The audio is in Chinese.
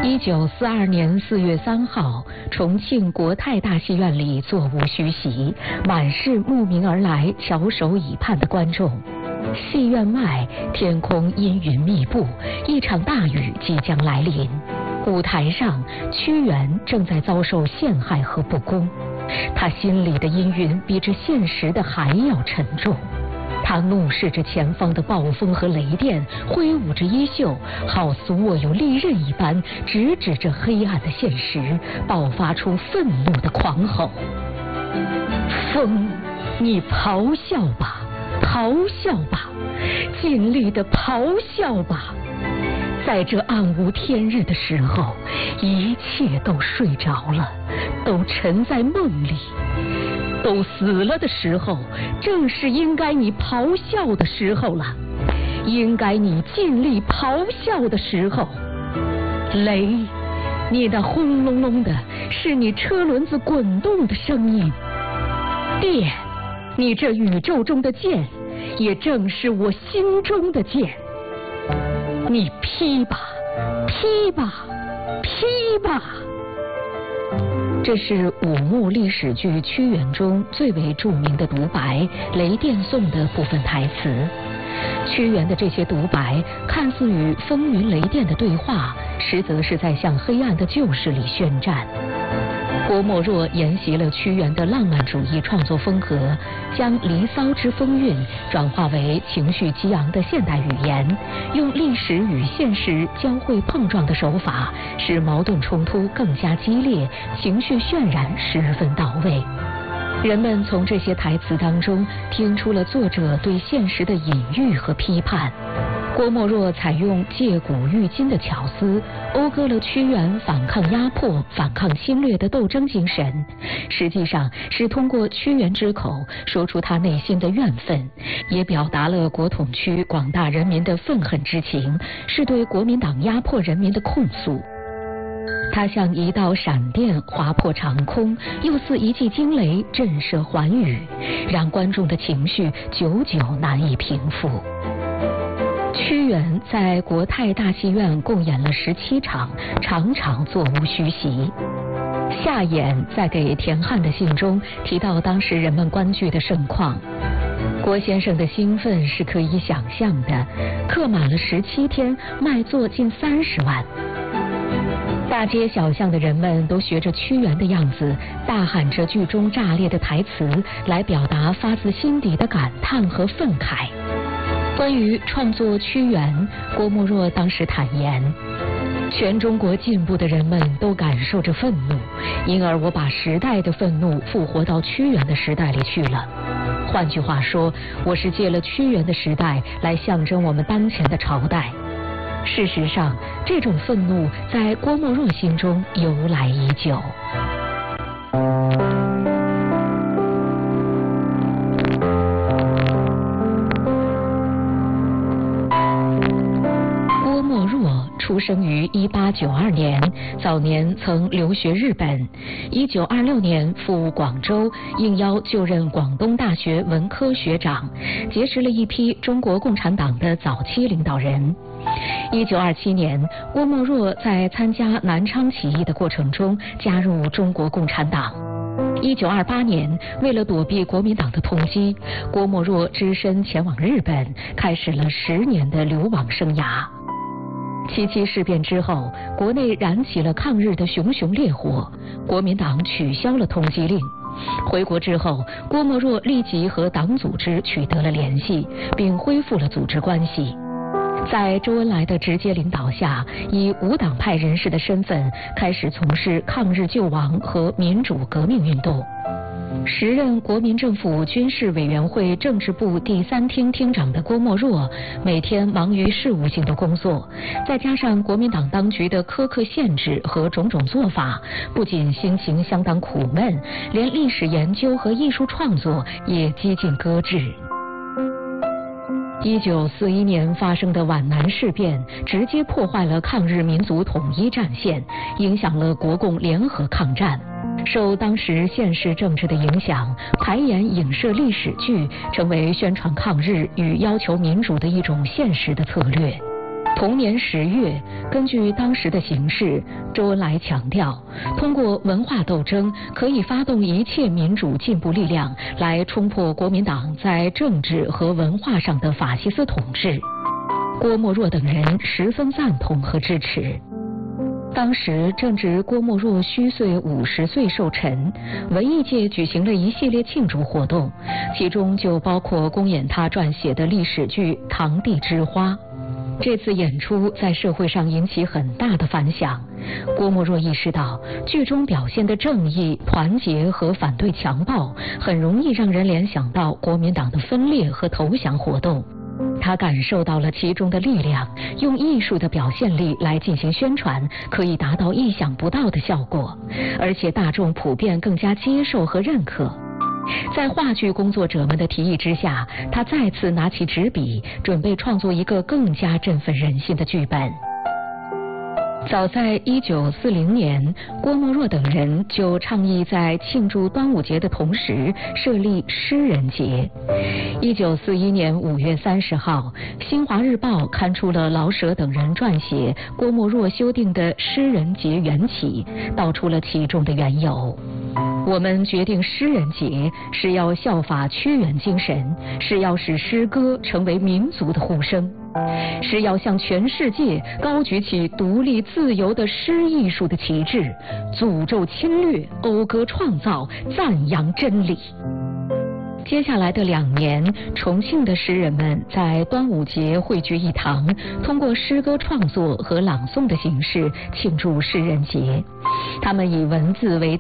1942年4月3号，重庆国泰大戏院里座无虚席，满是慕名而来、翘首以盼的观众。戏院外，天空阴云密布，一场大雨即将来临。舞台上，屈原正在遭受陷害和不公，他心里的阴云比这现实的还要沉重。他怒视着前方的暴风和雷电，挥舞着衣袖，好似握有利刃一般，直指着黑暗的现实，爆发出愤怒的狂吼：风，你咆哮吧，咆哮吧，尽力的咆哮吧！在这暗无天日的时候，一切都睡着了，都沉在梦里。都死了的时候，正是应该你咆哮的时候了，应该你尽力咆哮的时候。雷，你那轰隆隆的是你车轮子滚动的声音；电，你这宇宙中的剑，也正是我心中的剑。你劈吧，劈吧，劈吧！这是武穆历史剧《屈原》中最为著名的独白《雷电颂》的部分台词。屈原的这些独白看似与风云雷电的对话，实则是在向黑暗的旧势力宣战。郭沫若沿袭了屈原的浪漫主义创作风格，将《离骚》之风韵转化为情绪激昂的现代语言，用历史与现实交汇碰撞的手法，使矛盾冲突更加激烈，情绪渲染十分到位。人们从这些台词当中听出了作者对现实的隐喻和批判。郭沫若采用借古喻今的巧思，讴歌了屈原反抗压迫、反抗侵略的斗争精神，实际上是通过屈原之口说出他内心的怨愤，也表达了国统区广大人民的愤恨之情，是对国民党压迫人民的控诉。它像一道闪电划破长空，又似一记惊雷震慑寰宇，让观众的情绪久久难以平复。屈原在国泰大戏院共演了17场，场场座无虚席。夏衍在给田汉的信中提到当时人们观剧的盛况，郭先生的兴奋是可以想象的，客满了17天，卖座近30万。大街小巷的人们都学着屈原的样子，大喊着剧中炸裂的台词，来表达发自心底的感叹和愤慨。关于创作屈原，郭沫若当时坦言：全中国进步的人们都感受着愤怒，因而我把时代的愤怒复活到屈原的时代里去了。换句话说，我是借了屈原的时代来象征我们当前的朝代。事实上，这种愤怒在郭沫若心中由来已久。出生于1892年，早年曾留学日本。1926年赴广州，应邀就任广东大学文科学长，结识了一批中国共产党的早期领导人。1927年，郭沫若在参加南昌起义的过程中加入中国共产党。1928年，为了躲避国民党的通缉，郭沫若只身前往日本，开始了10年的流亡生涯。77事变之后，国内燃起了抗日的熊熊烈火，国民党取消了通缉令。回国之后，郭沫若立即和党组织取得了联系，并恢复了组织关系。在周恩来的直接领导下，以无党派人士的身份开始从事抗日救亡和民主革命运动。时任国民政府军事委员会政治部第3厅厅长的郭沫若，每天忙于事务性的工作，再加上国民党当局的苛刻限制和种种做法，不仅心情相当苦闷，连历史研究和艺术创作也几近搁置。1941年发生的皖南事变，直接破坏了抗日民族统一战线，影响了国共联合抗战。受当时现实政治的影响，排演影射历史剧成为宣传抗日与要求民主的一种现实的策略。 同年10月，根据当时的形势，周恩来强调，通过文化斗争可以发动一切民主进步力量来冲破国民党在政治和文化上的法西斯统治。郭沫若等人十分赞同和支持。当时正值郭沫若虚岁50岁寿辰，文艺界举行了一系列庆祝活动，其中就包括公演他撰写的历史剧《堂弟之花》。这次演出在社会上引起很大的反响。郭沫若意识到，剧中表现的正义、团结和反对强暴，很容易让人联想到国民党的分裂和投降活动。他感受到了其中的力量，用艺术的表现力来进行宣传，可以达到意想不到的效果，而且大众普遍更加接受和认可。在话剧工作者们的提议之下，他再次拿起纸笔，准备创作一个更加振奋人心的剧本。早在1940年，郭沫若等人就倡议在庆祝端午节的同时设立诗人节。1941年5月30号，《新华日报》刊出了老舍等人撰写郭沫若修订的诗人节缘起，道出了其中的缘由。我们决定诗人节是要效法屈原精神，是要使诗歌成为民族的呼声，是要向全世界高举起独立自由的诗艺术的旗帜，诅咒侵略，讴歌创造，赞扬真理。接下来的2年，重庆的诗人们在端午节汇聚一堂，通过诗歌创作和朗诵的形式庆祝诗人节。他们以文字为